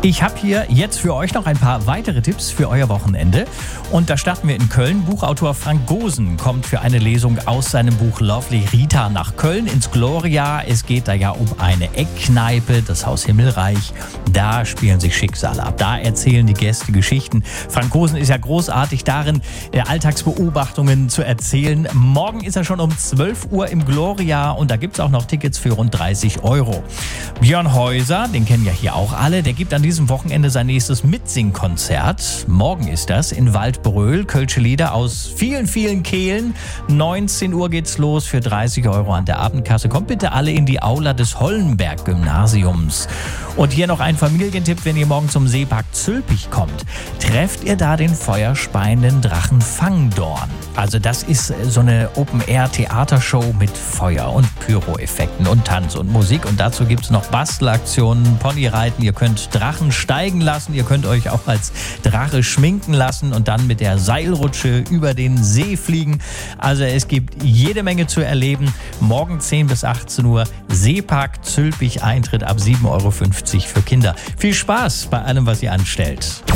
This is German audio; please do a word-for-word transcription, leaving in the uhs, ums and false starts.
Ich habe hier jetzt für euch noch ein paar weitere Tipps für euer Wochenende. Und da starten wir in Köln. Buchautor Frank Gosen kommt für eine Lesung aus seinem Buch Lovely Rita nach Köln ins Gloria. Es geht da ja um eine Eckkneipe, das Haus Himmelreich. Da spielen sich Schicksale ab. Da erzählen die Gäste Geschichten. Frank Gosen ist ja großartig darin, Alltagsbeobachtungen zu erzählen. Morgen ist er schon um zwölf Uhr im Gloria und da gibt es auch noch Tickets für rund dreißig Euro. Björn Häuser, den kennen ja hier auch alle, der gibt an diesem Wochenende sein nächstes Mitsingkonzert. Morgen ist das in Waldbröl. Kölsche Lieder aus vielen, vielen Kehlen. neunzehn Uhr geht's los für dreißig Euro an der Abendkasse. Kommt bitte alle in die Aula des Hollenberg-Gymnasiums. Und hier noch ein Familientipp, wenn ihr morgen zum Seepark Zülpich kommt. Trefft ihr da den feuerspeienden Drachen Fangdorn. Also das ist so eine Open-Air-Theatershow mit Feuer und Pyro-Effekten und Tanz und Musik. Und dazu gibt es noch Bastelaktionen, Ponyreiten. Ihr könnt Drachen steigen lassen. Ihr könnt euch auch als Drache schminken lassen und dann mit der Seilrutsche über den See fliegen. Also es gibt jede Menge zu erleben. Morgen zehn bis achtzehn Uhr Seepark Zülpich, Eintritt ab sieben Euro fünfzig für Kinder. Viel Spaß bei allem, was ihr anstellt.